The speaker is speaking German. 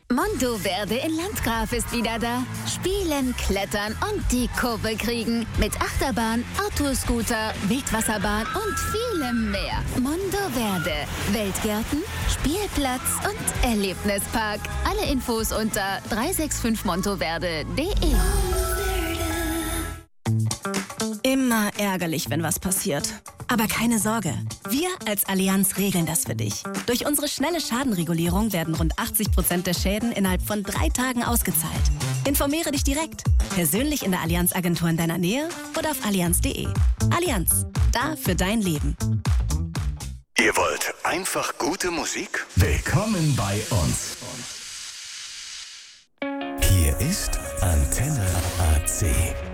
Monteverde in Landgraf ist wieder da. Spielen, klettern und die Kurve kriegen. Mit Achterbahn, Autoscooter, Wildwasserbahn und vielem mehr. Monteverde. Weltgärten, Spielplatz und Erlebnispark. Alle Infos unter 365monteverde.de. Immer ärgerlich, wenn was passiert. Aber keine Sorge, wir als Allianz regeln das für dich. Durch unsere schnelle Schadenregulierung werden rund 80% der Schäden innerhalb von 3 Tagen ausgezahlt. Informiere dich direkt, persönlich in der Allianz-Agentur in deiner Nähe oder auf allianz.de. Allianz, da für dein Leben. Ihr wollt einfach gute Musik? Willkommen bei uns. Hier ist Antenne AC.